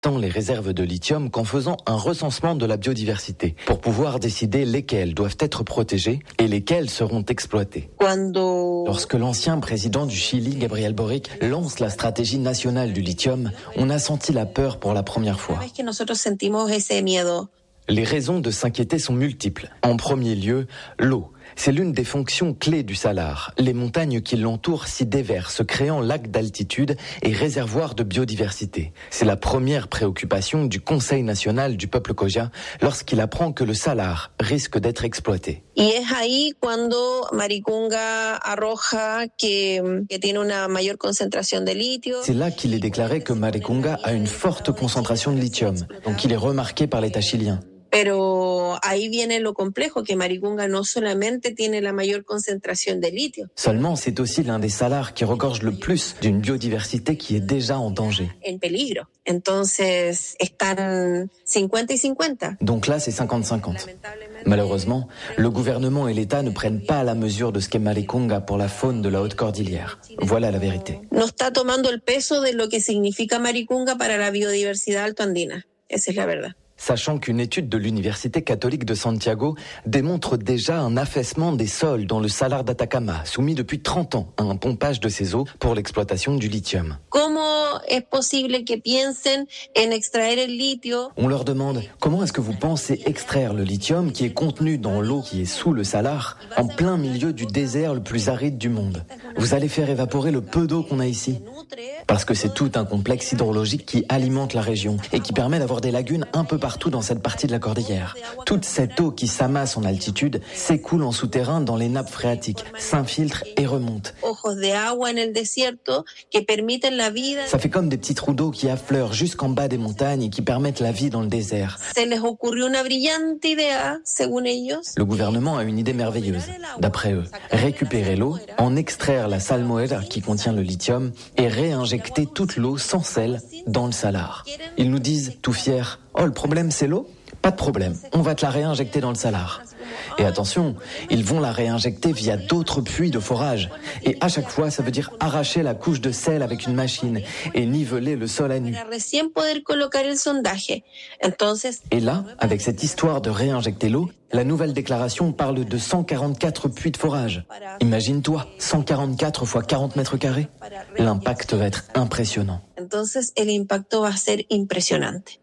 tant les réserves de lithium qu'en faisant un recensement de la biodiversité pour pouvoir décider lesquelles doivent être protégées et lesquelles seront exploitées. Lorsque l'ancien président du Chili, Gabriel Boric, lance la stratégie nationale du lithium, on a senti la peur pour la première fois. Les raisons de s'inquiéter sont multiples. En premier lieu, l'eau. C'est l'une des fonctions clés du salar. Les montagnes qui l'entourent s'y déversent, créant lacs d'altitude et réservoirs de biodiversité. C'est la première préoccupation du Conseil national du peuple Colla lorsqu'il apprend que le salar risque d'être exploité. C'est là qu'il est déclaré que Maricunga a une forte concentration de lithium, donc il est remarqué par l'État chilien. Pero ahí viene lo complejo, que Maricunga no solamente tiene la mayor concentración de litio. Seulement, c'est aussi l'un des salars qui regorge le plus d'une biodiversité qui est déjà en danger. En peligro. Entonces, están 50 y 50. Donc là, c'est 50-50. Malheureusement, le gouvernement et l'État ne prennent pas la mesure de ce qu'est Maricunga pour la faune de la haute cordillère. Voilà la vérité. No está tomando el peso de lo que significa Maricunga para la biodiversidad altoandina. Esa es la verdad. Sachant qu'une étude de l'Université catholique de Santiago démontre déjà un affaissement des sols dans le salar d'Atacama, soumis depuis 30 ans à un pompage de ses eaux pour l'exploitation du lithium. On leur demande comment est-ce que vous pensez extraire le lithium qui est contenu dans l'eau qui est sous le salar, en plein milieu du désert le plus aride du monde. Vous allez faire évaporer le peu d'eau qu'on a ici. Parce que c'est tout un complexe hydrologique qui alimente la région et qui permet d'avoir des lagunes un peu partout dans cette partie de la cordillère. Toute cette eau qui s'amasse en altitude s'écoule en souterrain dans les nappes phréatiques, s'infiltre et remonte. Ça fait comme des petits trous d'eau qui affleurent jusqu'en bas des montagnes et qui permettent la vie dans le désert. Le gouvernement a une idée merveilleuse. D'après eux, récupérer l'eau, en extraire la salmoèdre qui contient le lithium et réinjecter toute l'eau sans sel dans le salar. Ils nous disent, tout fiers, « Oh, le problème, c'est l'eau ? Pas de problème, on va te la réinjecter dans le salar. » Et attention, ils vont la réinjecter via d'autres puits de forage. Et à chaque fois, ça veut dire arracher la couche de sel avec une machine et niveler le sol à nu. Et là, avec cette histoire de réinjecter l'eau, la nouvelle déclaration parle de 144 puits de forage. Imagine-toi, 144 fois 40 mètres carrés. L'impact va être impressionnant. Entonces, el impacto va a ser impresionante.